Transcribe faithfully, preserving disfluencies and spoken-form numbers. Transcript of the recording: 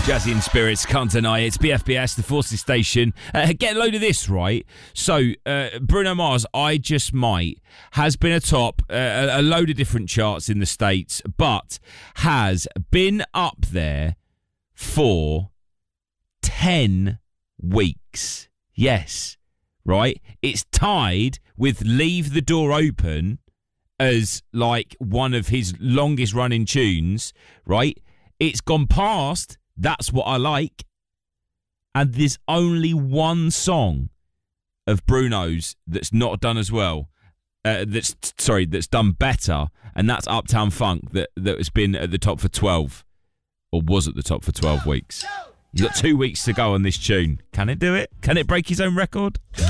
Jazzy in spirits, can't deny it. It's B F B S, the Forces Station. Uh, get a load of this, right? So, uh, Bruno Mars, I Just Might, has been atop uh, a, a load of different charts in the States, but has been up there for ten weeks. Yes, right? It's tied with Leave the Door Open as, like, one of his longest running tunes, right? It's gone past That's What I Like, and there's only one song of Bruno's that's not done as well. Uh, that's sorry, that's done better, and that's Uptown Funk that that has been at the top for twelve, or was at the top for twelve weeks. You've got two weeks to go on this tune. Can it do it? Can it break his own record?